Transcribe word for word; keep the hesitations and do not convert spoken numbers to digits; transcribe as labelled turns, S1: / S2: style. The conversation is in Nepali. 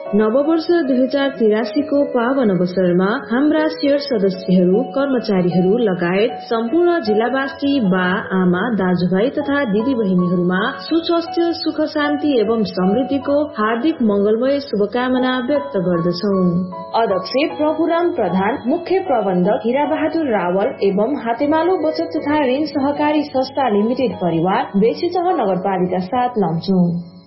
S1: नववर्ष दुई हजार तिरासी को पावन अवसरमा हाम्रा शेयर सदस्यहरू, कर्मचारीहरू लगायत सम्पूर्ण जिल्लावासी, बा आमा, दाजुभाइ तथा दिदी बहिनीहरूमा सुस्वास्थ्य, सुख शान्ति एवं समृद्धिको हार्दिक मंगलमय शुभकामना व्यक्त गर्दछौं। अध्यक्ष प्रभुराम प्रधान, मुख्य प्रबन्धक हीरा बहादुर रावल एवं हातेमालो बचत तथा ऋण सहकारी संस्था लिमिटेड परिवार बेसीसह नगरपालिका सात लमचुङ।